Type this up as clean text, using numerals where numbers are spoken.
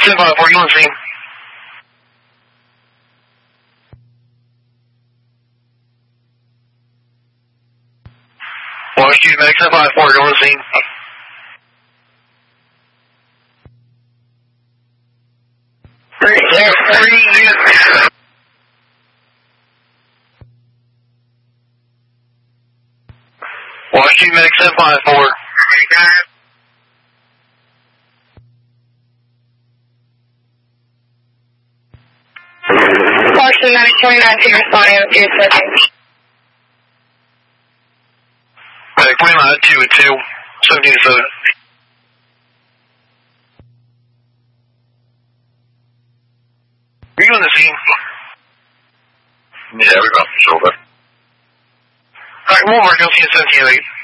10-5-4, you on the scene? Washington, Medic 10-5-4, you on the scene? Washington, Medic 10-5-4. Washington, Medic 29 to responding with 2 seconds. Medic 29, 2-2, 17-7. Are you on the scene? Yeah, we're off the shoulder. Alright, we'll work on scene 17-8.